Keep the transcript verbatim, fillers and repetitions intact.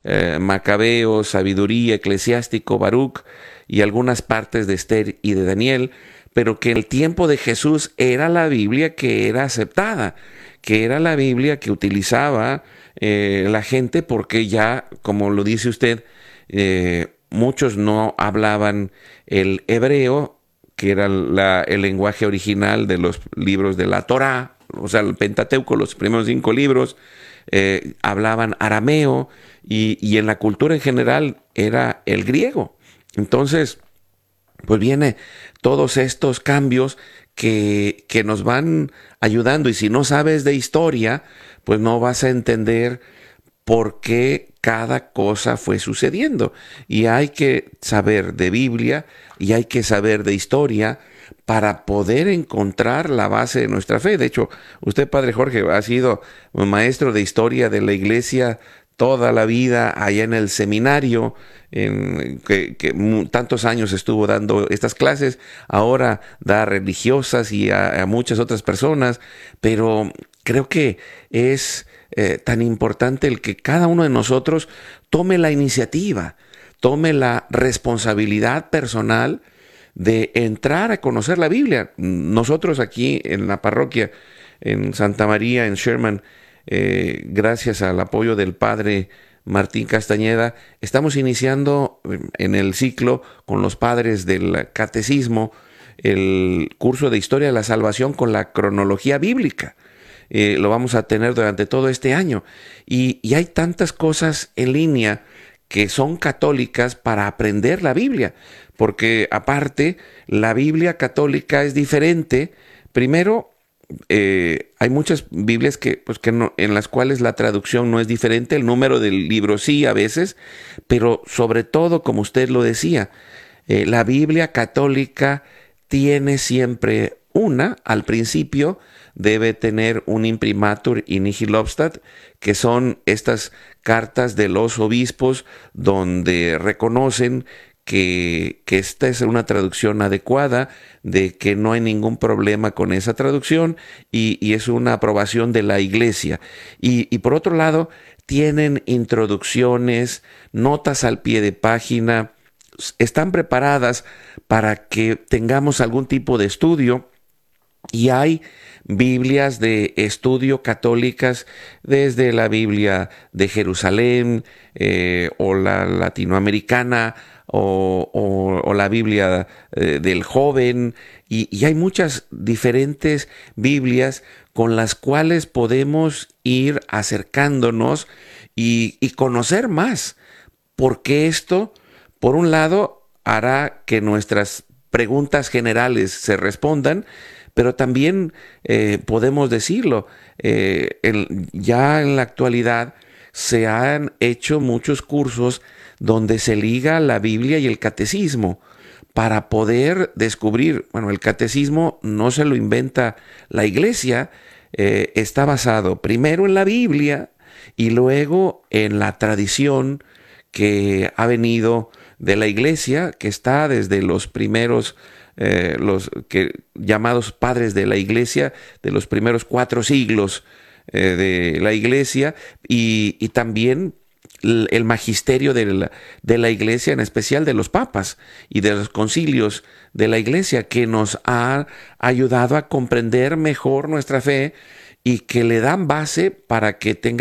eh, Macabeos, Sabiduría, Eclesiástico, Baruch y algunas partes de Esther y de Daniel, pero que en el tiempo de Jesús era la Biblia que era aceptada, que era la Biblia que utilizaba eh, la gente, porque ya, como lo dice usted, eh, muchos no hablaban el hebreo, que era la, el lenguaje original de los libros de la Torá, o sea, el Pentateuco, los primeros cinco libros, eh, hablaban arameo, y, y en la cultura en general era el griego. Entonces, pues viene todos estos cambios que, que nos van ayudando, y si no sabes de historia, pues no vas a entender por qué cada cosa fue sucediendo. Y hay que saber de Biblia y hay que saber de historia para poder encontrar la base de nuestra fe. De hecho, usted, Padre Jorge, ha sido maestro de historia de la iglesia toda la vida allá en el seminario, en que, que tantos años estuvo dando estas clases. Ahora da a religiosas y a, a muchas otras personas, pero creo que es eh, tan importante el que cada uno de nosotros tome la iniciativa, tome la responsabilidad personal de entrar a conocer la Biblia. Nosotros aquí en la parroquia, en Santa María, en Sherman, eh, gracias al apoyo del padre Martín Castañeda, estamos iniciando en el ciclo con los padres del catecismo el curso de Historia de la Salvación con la cronología bíblica. Eh, lo vamos a tener durante todo este año. Y, y hay tantas cosas en línea que son católicas para aprender la Biblia, porque aparte la Biblia católica es diferente. Primero, eh, hay muchas Biblias que, pues, que no, en las cuales la traducción no es diferente, el número del libro sí a veces, pero sobre todo, como usted lo decía, eh, la Biblia católica tiene siempre una, al principio debe tener un imprimatur in nihil obstat, que son estas cartas de los obispos donde reconocen que, que esta es una traducción adecuada, de que no hay ningún problema con esa traducción, y, y es una aprobación de la Iglesia. Y, y por otro lado, tienen introducciones, notas al pie de página, están preparadas para que tengamos algún tipo de estudio. Y hay Biblias de estudio católicas, desde la Biblia de Jerusalén, eh, o la latinoamericana, o, o, o la Biblia eh, del joven, y, y hay muchas diferentes Biblias con las cuales podemos ir acercándonos y, y conocer más, porque esto, por un lado, hará que nuestras preguntas generales se respondan, pero también eh, podemos decirlo, eh, el, ya en la actualidad se han hecho muchos cursos donde se liga la Biblia y el catecismo para poder descubrir, bueno, el catecismo no se lo inventa la Iglesia, eh, está basado primero en la Biblia y luego en la tradición que ha venido de la Iglesia, que está desde los primeros Eh, los que, llamados padres de la Iglesia, de los primeros cuatro siglos eh, de la Iglesia, y, y también el, el magisterio de la, de la Iglesia, en especial de los papas y de los concilios de la Iglesia, que nos ha ayudado a comprender mejor nuestra fe y que le dan base para que tenga